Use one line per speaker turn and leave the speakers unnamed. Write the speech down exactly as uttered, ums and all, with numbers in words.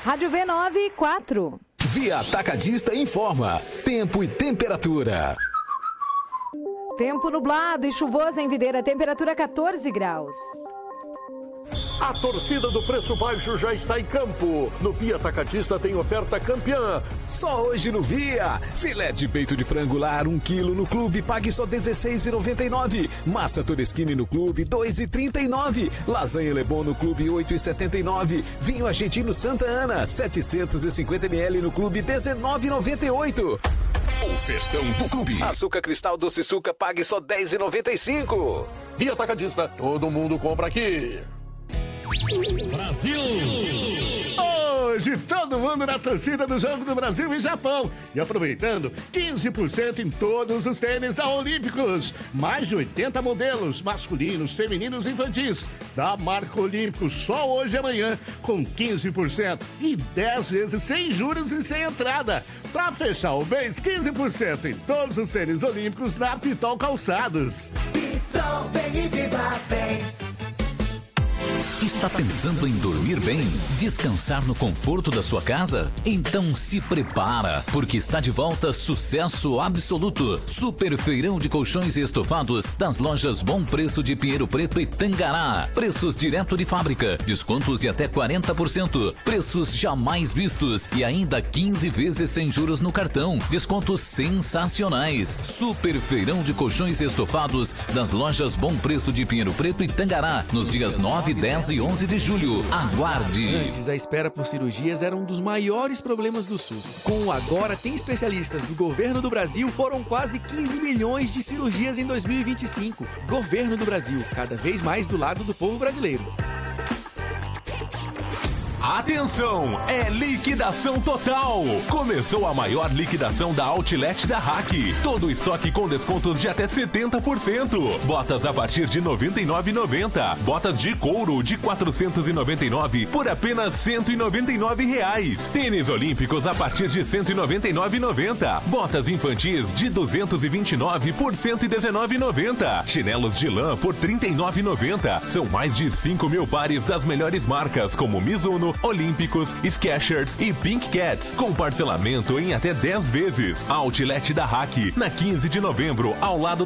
Rádio V nove quatro.
Via Atacadista informa. Tempo e temperatura.
Tempo nublado e chuvoso em Videira, temperatura quatorze graus.
A torcida do Preço Baixo já está em campo. No Via Atacadista tem oferta campeã.
Só hoje no Via. Filé de peito de frango lar, um quilo no clube, pague só dezesseis reais e noventa e nove centavos. Massa Toresquini no clube, dois reais e trinta e nove centavos. Lasanha Lebon no clube, oito reais e setenta e nove centavos. Vinho Argentino Santa Ana, setecentos e cinquenta mililitros no clube, dezenove reais e noventa e oito centavos. O festão do clube. Açúcar Cristal Doce Suca, pague só dez reais e noventa e cinco centavos.
Via Atacadista, todo mundo compra aqui.
Brasil!
Hoje todo mundo na torcida do Jogo do Brasil e Japão. E aproveitando, quinze por cento em todos os tênis da Olímpicos. Mais de oitenta modelos, masculinos, femininos e infantis. Da marca Olímpicos, só hoje e amanhã, com quinze por cento. E dez vezes sem juros e sem entrada. Pra fechar o mês, quinze por cento em todos os tênis Olímpicos na Pitol Calçados.
Pitol, vem e viva bem.
Está pensando em dormir bem? Descansar no conforto da sua casa? Então se prepara, porque está de volta sucesso absoluto. Super feirão de colchões e estofados das lojas Bom Preço de Pinheiro Preto e Tangará. Preços direto de fábrica, descontos de até quarenta por cento. Preços jamais vistos e ainda quinze vezes sem juros no cartão. Descontos sensacionais. Super feirão de colchões e estofados das lojas Bom Preço de Pinheiro Preto e Tangará, nos dias nove, dez e onze de julho. Aguarde!
Antes, a espera por cirurgias era um dos maiores problemas do SUS. Com o Agora Tem Especialistas do Governo do Brasil, foram quase quinze milhões de cirurgias em dois mil e vinte e cinco. Governo do Brasil, cada vez mais do lado do povo brasileiro.
Atenção, é liquidação total! Começou a maior liquidação da Outlet da Hack. Todo o estoque com descontos de até setenta por cento. Botas a partir de noventa e nove reais e noventa centavos. Botas de couro de quatrocentos e noventa e nove reais por apenas cento e noventa e nove reais. Tênis olímpicos a partir de cento e noventa e nove reais e noventa centavos. Botas infantis de duzentos e vinte e nove reais por cento e dezenove reais e noventa centavos. Chinelos de lã por trinta e nove reais e noventa centavos. São mais de cinco mil pares das melhores marcas como Mizuno, Olímpicos, Skechers e Pink Cats, com parcelamento em até dez vezes. Outlet da Hack, na quinze de novembro, ao lado